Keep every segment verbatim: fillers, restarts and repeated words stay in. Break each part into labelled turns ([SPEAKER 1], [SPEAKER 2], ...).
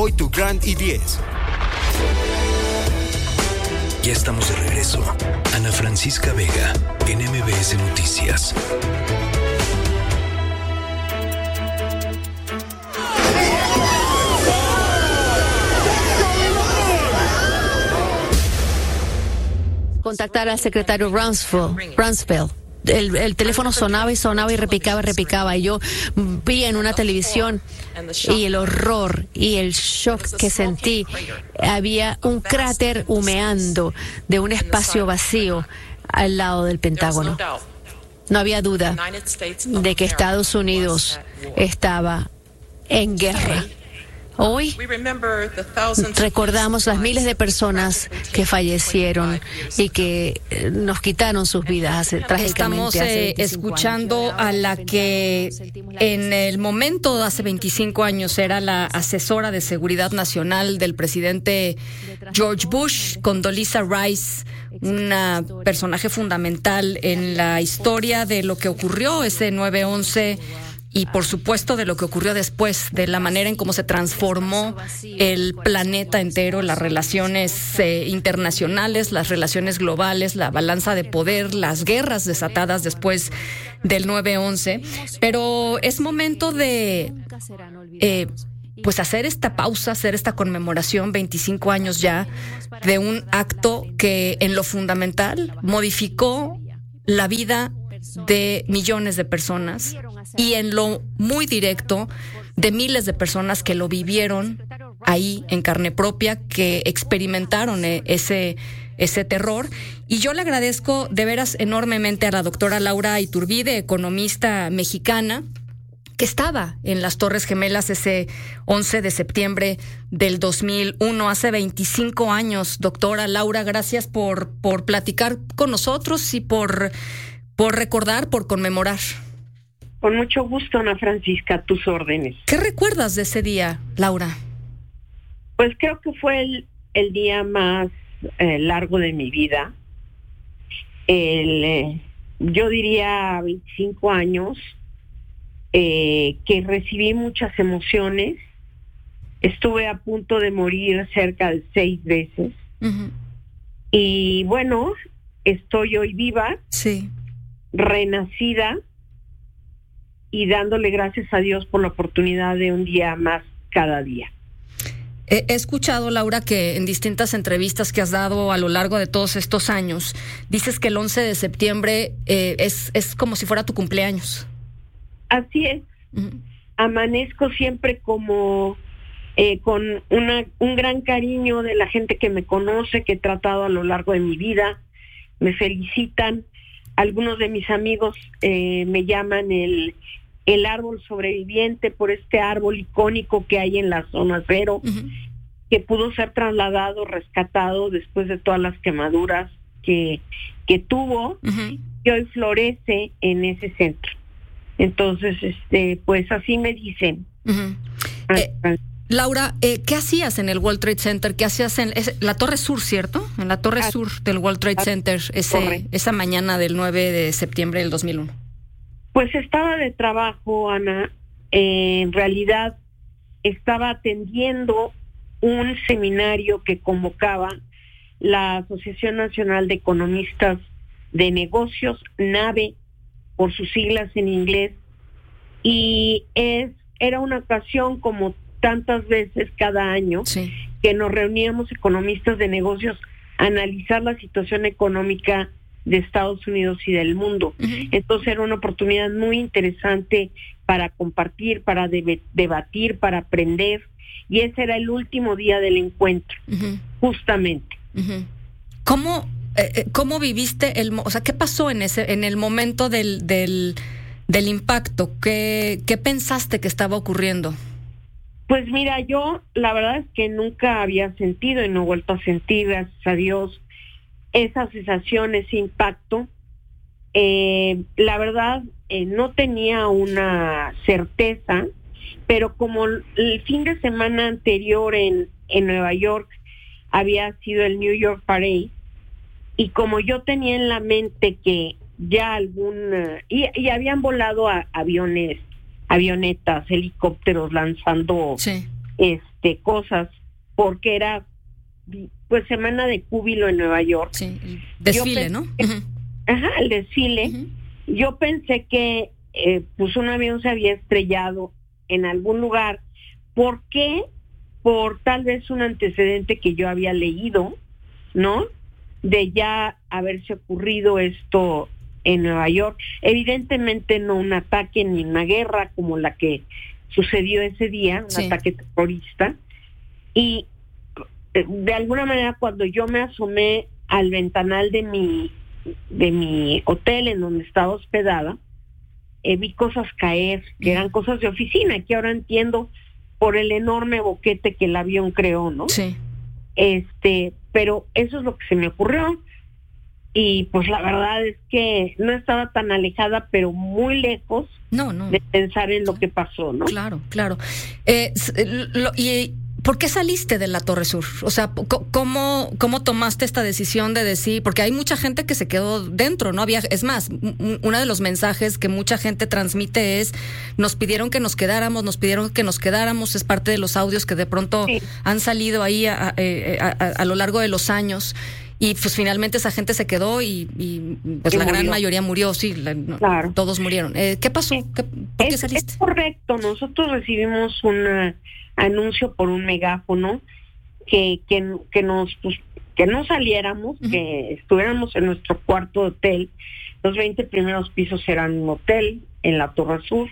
[SPEAKER 1] Hoy tu Grand y diez.
[SPEAKER 2] Ya estamos de regreso. Ana Francisca Vega, en M B S Noticias.
[SPEAKER 3] Contactar al secretario Rumsfeld. Rumsfeld. El, el teléfono sonaba y sonaba y repicaba y repicaba. Y yo vi en una televisión y el horror y el shock que sentí. Había un cráter humeando de un espacio vacío al lado del Pentágono. No había duda de que Estados Unidos estaba en guerra. Hoy recordamos las miles de personas que fallecieron y que nos quitaron sus vidas hace, trágicamente.
[SPEAKER 4] Estamos eh, escuchando a la que en el momento, hace veinticinco años, era la asesora de seguridad nacional del presidente George Bush, Condoleezza Rice, una personaje fundamental en la historia de lo que ocurrió ese nueve once. Y por supuesto de lo que ocurrió después, de la manera en cómo se transformó el planeta entero, las relaciones eh, internacionales, las relaciones globales, la balanza de poder, las guerras desatadas después del nueve once. Pero es momento de eh, pues hacer esta pausa, hacer esta conmemoración, veinticinco años ya, de un acto que en lo fundamental modificó la vida de millones de personas y en lo muy directo de miles de personas que lo vivieron ahí en carne propia, que experimentaron ese ese terror. Y yo le agradezco de veras enormemente a la doctora Laura Iturbide, economista mexicana, que estaba en las Torres Gemelas ese once de septiembre del dos mil uno, hace veinticinco años. Doctora Laura, gracias por por platicar con nosotros y por por recordar, por conmemorar.
[SPEAKER 5] Con mucho gusto, Ana Francisca, tus órdenes.
[SPEAKER 4] ¿Qué recuerdas de ese día, Laura?
[SPEAKER 5] Pues creo que fue el, el día más eh, largo de mi vida. El, eh, yo diría veinticinco años, eh, que recibí muchas emociones. Estuve a punto de morir cerca de seis veces. Uh-huh. Y bueno, estoy hoy viva.
[SPEAKER 4] Sí.
[SPEAKER 5] Renacida y dándole gracias a Dios por la oportunidad de un día más cada día.
[SPEAKER 4] He escuchado, Laura, que en distintas entrevistas que has dado a lo largo de todos estos años, dices que el once de septiembre eh, es, es como si fuera tu cumpleaños.
[SPEAKER 5] Así es. Uh-huh. Amanezco siempre como eh, con una, un gran cariño de la gente que me conoce, que he tratado a lo largo de mi vida. Me felicitan. Algunos de mis amigos eh, me llaman el, el árbol sobreviviente por este árbol icónico que hay en la zona cero, uh-huh. que pudo ser trasladado, rescatado después de todas las quemaduras que, que tuvo, uh-huh. y hoy florece en ese centro. Entonces, este, pues así me dicen.
[SPEAKER 4] Uh-huh. Eh, Laura, eh, ¿qué hacías en el World Trade Center? ¿Qué hacías en es, la Torre Sur, cierto? En la Torre ah, Sur del World Trade Center ese, esa mañana del nueve de septiembre del dos mil uno.
[SPEAKER 5] Pues estaba de trabajo, Ana. Eh, en realidad estaba atendiendo un seminario que convocaba la Asociación Nacional de Economistas de Negocios, NAVE, por sus siglas en inglés, y es era una ocasión como tantas veces cada año, sí, que nos reuníamos economistas de negocios a analizar la situación económica de Estados Unidos y del mundo. Uh-huh. Entonces era una oportunidad muy interesante para compartir, para deb- debatir, para aprender, y ese era el último día del encuentro, uh-huh. justamente.
[SPEAKER 4] Uh-huh. ¿Cómo eh, cómo viviste el, o sea, qué pasó en ese en el momento del del del impacto? ¿Qué qué pensaste que estaba ocurriendo?
[SPEAKER 5] Pues mira, yo la verdad es que nunca había sentido y no he vuelto a sentir, gracias a Dios, esa sensación, ese impacto. Eh, la verdad, eh, no tenía una certeza, pero como el fin de semana anterior en, en Nueva York había sido el New York Parade, y como yo tenía en la mente que ya algún... Uh, y, y habían volado a aviones, avionetas, helicópteros lanzando,
[SPEAKER 4] sí,
[SPEAKER 5] este cosas, porque era pues semana de júbilo en Nueva York.
[SPEAKER 4] Sí, el desfile, ¿no?
[SPEAKER 5] Que, uh-huh. Ajá, el desfile. Uh-huh. Yo pensé que eh, pues un avión se había estrellado en algún lugar. ¿Por qué? Por tal vez un antecedente que yo había leído, ¿no? De ya haberse ocurrido esto en Nueva York. Evidentemente no un ataque ni una guerra como la que sucedió ese día, un sí. ataque terrorista. Y de alguna manera cuando yo me asomé al ventanal de mi de mi hotel en donde estaba hospedada, eh, vi cosas caer, que eran cosas de oficina, que ahora entiendo por el enorme boquete que el avión creó, ¿no?
[SPEAKER 4] Sí.
[SPEAKER 5] Este, pero eso es lo que se me ocurrió. Y pues la verdad es que no estaba tan alejada, pero muy lejos
[SPEAKER 4] no, no.
[SPEAKER 5] de pensar en lo que pasó, ¿no?
[SPEAKER 4] Claro, claro. Eh, lo, y ¿por qué saliste de la Torre Sur? O sea, ¿cómo, cómo tomaste esta decisión de decir? Porque hay mucha gente que se quedó dentro, ¿no? Había, es más, uno de los mensajes que mucha gente transmite es, nos pidieron que nos quedáramos, nos pidieron que nos quedáramos, es parte de los audios que de pronto sí. han salido ahí a, a, a, a, a lo largo de los años. Y pues finalmente esa gente se quedó y, y pues y la murió. Gran mayoría murió, sí, la, no, claro. todos murieron. Eh, ¿Qué pasó? ¿Qué, ¿Por
[SPEAKER 5] es,
[SPEAKER 4] qué saliste?
[SPEAKER 5] Es correcto, nosotros recibimos un anuncio por un megáfono que que, que nos pues, que no saliéramos, uh-huh. que estuviéramos en nuestro cuarto de hotel. Los veinte primeros pisos eran un hotel en la Torre Sur,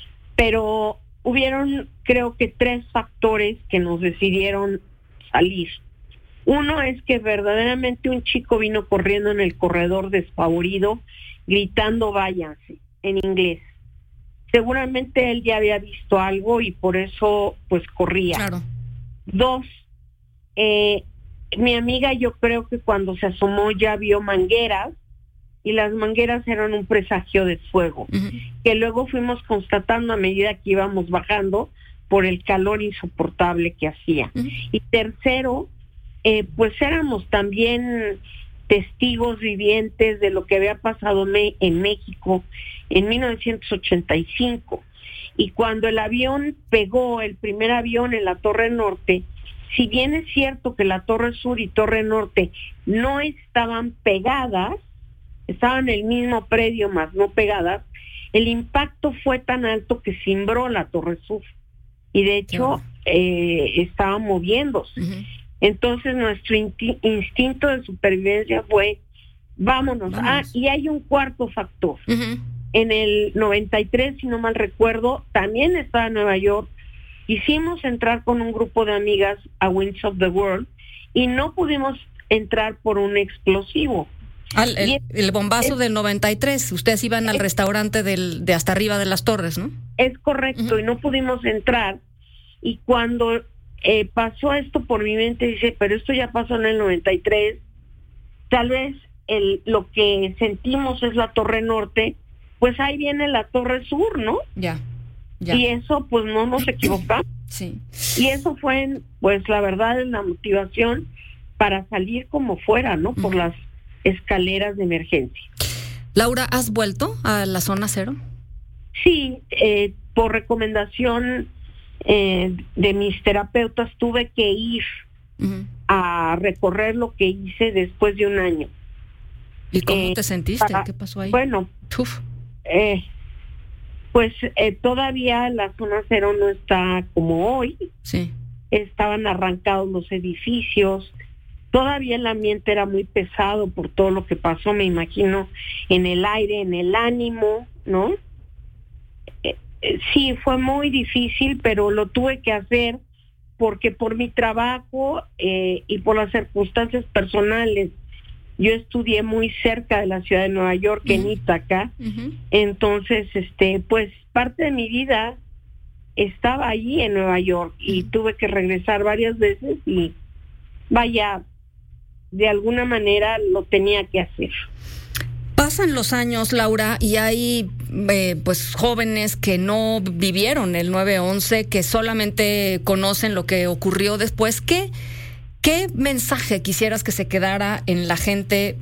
[SPEAKER 5] pero hubieron creo que tres factores que nos decidieron salir. Uno es que verdaderamente un chico vino corriendo en el corredor despavorido, gritando váyanse, en inglés. Seguramente él ya había visto algo y por eso pues corría.
[SPEAKER 4] Claro.
[SPEAKER 5] Dos, eh, mi amiga yo creo que cuando se asomó ya vio mangueras y las mangueras eran un presagio de fuego, uh-huh. que luego fuimos constatando a medida que íbamos bajando por el calor insoportable que hacía. Uh-huh. Y tercero, Eh, pues éramos también testigos vivientes de lo que había pasado me- en México en mil novecientos ochenta y cinco. Y cuando el avión pegó, el primer avión en la Torre Norte, si bien es cierto que la Torre Sur y Torre Norte no estaban pegadas, estaban en el mismo predio, más no pegadas, el impacto fue tan alto que cimbró la Torre Sur. Y de hecho, eh, estaba moviéndose. Uh-huh. Entonces nuestro inti- instinto de supervivencia fue, vámonos. Vamos. Ah, y hay un cuarto factor. Uh-huh. En el noventa y tres, si no mal recuerdo, también estaba en Nueva York. Hicimos entrar con un grupo de amigas a Wings of the World y no pudimos entrar por un explosivo.
[SPEAKER 4] Al, el, el bombazo es, del noventa y tres, ustedes iban es, al restaurante del, de hasta arriba de las torres, ¿no?
[SPEAKER 5] Es correcto, uh-huh. y no pudimos entrar. Y cuando Eh, pasó esto por mi mente, dice, pero esto ya pasó en el noventa y tres, tal vez el, lo que sentimos es la Torre Norte, pues ahí viene la Torre Sur, ¿no?
[SPEAKER 4] Ya, ya.
[SPEAKER 5] Y eso, pues no nos equivocamos.
[SPEAKER 4] Sí.
[SPEAKER 5] Y eso fue, pues la verdad, la motivación para salir como fuera, ¿no? Por uh-huh. las escaleras de emergencia.
[SPEAKER 4] Laura, ¿has vuelto a la zona cero?
[SPEAKER 5] Sí, eh, por recomendación Eh, de mis terapeutas tuve que ir uh-huh. a recorrer lo que hice después de un año.
[SPEAKER 4] ¿Y cómo eh, te sentiste? Para, ¿Qué pasó ahí?
[SPEAKER 5] Bueno, eh, pues eh, todavía la zona cero no está como hoy.
[SPEAKER 4] Sí.
[SPEAKER 5] Estaban arrancados los edificios. Todavía el ambiente era muy pesado por todo lo que pasó, me imagino, en el aire, en el ánimo, ¿no? Sí, fue muy difícil, pero lo tuve que hacer porque por mi trabajo eh, y por las circunstancias personales, yo estudié muy cerca de la ciudad de Nueva York, uh-huh. en Ítaca, uh-huh. entonces, este, pues parte de mi vida estaba allí en Nueva York y uh-huh. tuve que regresar varias veces y vaya, de alguna manera lo tenía que hacer.
[SPEAKER 4] Pasan los años, Laura, y hay eh, pues jóvenes que no vivieron el nueve once, que solamente conocen lo que ocurrió después. ¿Qué, qué mensaje quisieras que se quedara en la gente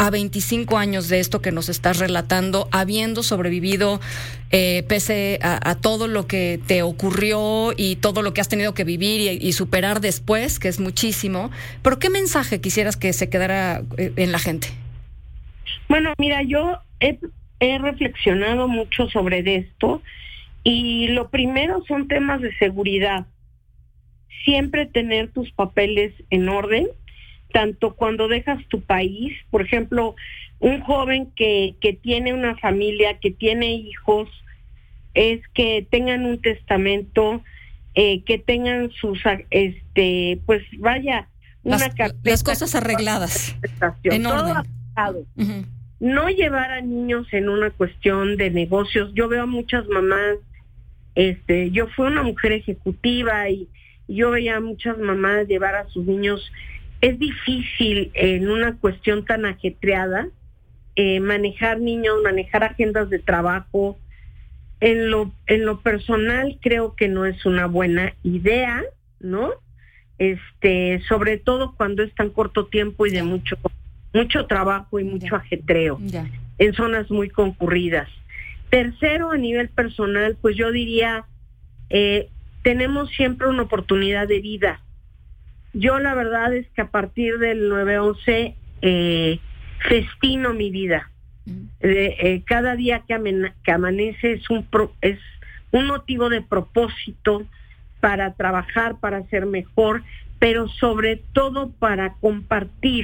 [SPEAKER 4] a veinticinco años de esto que nos estás relatando, habiendo sobrevivido eh, pese a, a todo lo que te ocurrió y todo lo que has tenido que vivir y, y superar después, que es muchísimo. Pero ¿qué mensaje quisieras que se quedara eh, en la gente?
[SPEAKER 5] Bueno, mira, yo he, he reflexionado mucho sobre esto y lo primero son temas de seguridad. Siempre tener tus papeles en orden, tanto cuando dejas tu país. Por ejemplo, un joven que, que tiene una familia, que tiene hijos, es que tengan un testamento, eh, que tengan sus, este, pues vaya, una
[SPEAKER 4] las,
[SPEAKER 5] carpeta.
[SPEAKER 4] Las cosas arregladas, en orden.
[SPEAKER 5] Todo uh-huh. No llevar a niños en una cuestión de negocios. Yo veo a muchas mamás, este, yo fui una mujer ejecutiva y yo veía a muchas mamás llevar a sus niños. Es difícil en una cuestión tan ajetreada eh, manejar niños, manejar agendas de trabajo. En lo, en lo personal creo que no es una buena idea, ¿no? Este, sobre todo cuando es tan corto tiempo y de mucho, mucho trabajo y mucho ajetreo
[SPEAKER 4] ya.
[SPEAKER 5] En zonas muy concurridas. Tercero, a nivel personal, pues yo diría, eh, tenemos siempre una oportunidad de vida. Yo la verdad es que a partir del nueve once eh, festino mi vida. Eh, eh, cada día que, amen- que amanece es un, pro- es un motivo de propósito para trabajar, para ser mejor, pero sobre todo para compartir.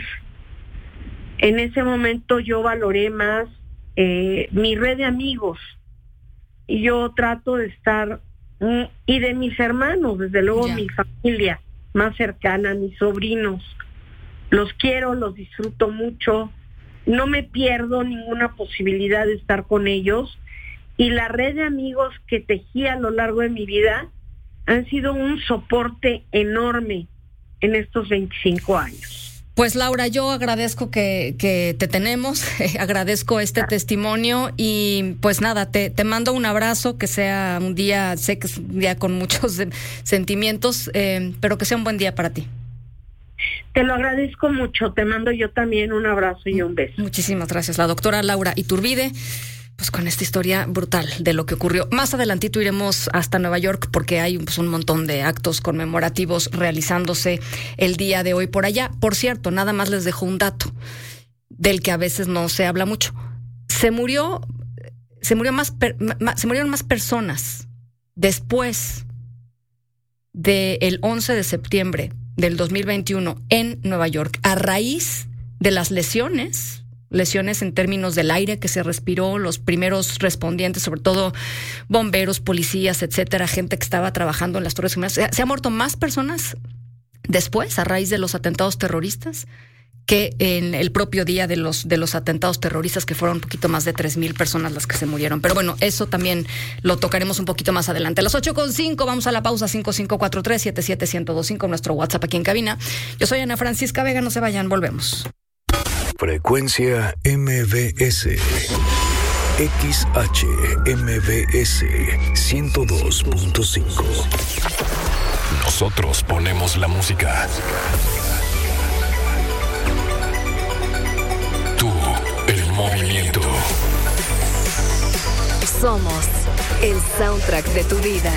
[SPEAKER 5] En ese momento yo valoré más eh, mi red de amigos y yo trato de estar mm, y de mis hermanos, desde luego
[SPEAKER 4] yeah.
[SPEAKER 5] mi familia más cercana, mis sobrinos. Los quiero, los disfruto mucho, no me pierdo ninguna posibilidad de estar con ellos, y la red de amigos que tejí a lo largo de mi vida han sido un soporte enorme en estos veinticinco años.
[SPEAKER 4] Pues Laura, yo agradezco que, que te tenemos, eh, agradezco este testimonio y pues nada, te, te mando un abrazo, que sea un día, sé que es un día con muchos eh, sentimientos, eh, pero que sea un buen día para ti.
[SPEAKER 5] Te lo agradezco mucho, te mando yo también un abrazo y un beso.
[SPEAKER 4] Muchísimas gracias, la doctora Laura Iturbide. Pues con esta historia brutal de lo que ocurrió. Más adelantito iremos hasta Nueva York porque hay pues, un montón de actos conmemorativos realizándose el día de hoy por allá. Por cierto, nada más les dejo un dato del que a veces no se habla mucho. Se murió, se murió más, per, más se murieron más personas después del once de septiembre del dos mil veintiuno en Nueva York a raíz de las lesiones. Lesiones en términos del aire que se respiró, los primeros respondientes, sobre todo bomberos, policías, etcétera, gente que estaba trabajando en las Torres Gemelas. Se, se han muerto más personas después, a raíz de los atentados terroristas, que en el propio día de los, de los atentados terroristas, que fueron un poquito más de tres mil personas las que se murieron. Pero bueno, eso también lo tocaremos un poquito más adelante. A las ocho con cinco, vamos a la pausa. Cinco cinco cuatro tres siete siete uno cero dos cinco, nuestro WhatsApp aquí en cabina. Yo soy Ana Francisca Vega, no se vayan, volvemos.
[SPEAKER 2] Frecuencia M B S. X H M B S ciento dos punto cinco. Nosotros ponemos la música. Tú, el movimiento.
[SPEAKER 1] Somos el soundtrack de tu vida.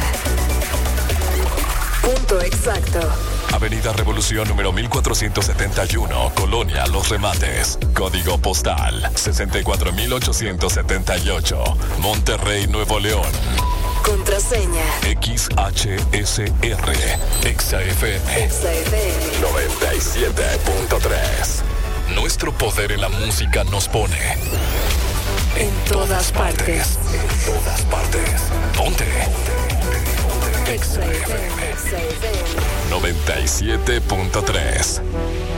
[SPEAKER 1] Punto exacto.
[SPEAKER 2] Avenida Revolución número mil cuatrocientos setenta y uno, Colonia Los Remates. Código postal sesenta y cuatro mil ochocientos setenta y ocho, Monterrey, Nuevo León.
[SPEAKER 1] Contraseña
[SPEAKER 2] X H S R, Exa F M,
[SPEAKER 1] Exa F M
[SPEAKER 2] noventa y siete punto tres. Nuestro poder en la música nos pone
[SPEAKER 1] en, en todas partes.
[SPEAKER 2] partes. En todas partes. Ponte. Exa F M noventa y siete punto tres.